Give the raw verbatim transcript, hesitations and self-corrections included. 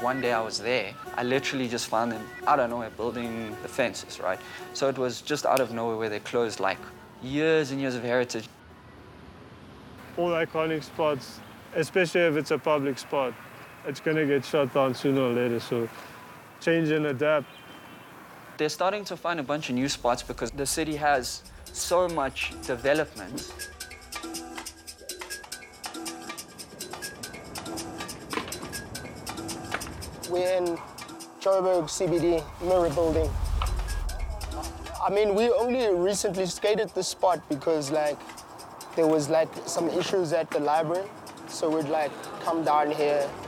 one day I was there, I literally just found them, I don't know, building the fences, right? So it was just out of nowhere where they closed like years and years of heritage. All iconic spots, especially if it's a public spot, it's going to get shut down sooner or later, so change and adapt. They're starting to find a bunch of new spots because the city has so much development. We're in Joburg C B D, Mirror Building. I mean, we only recently skated this spot because, like, there was, like, some issues at the library. So we'd, like, come down here,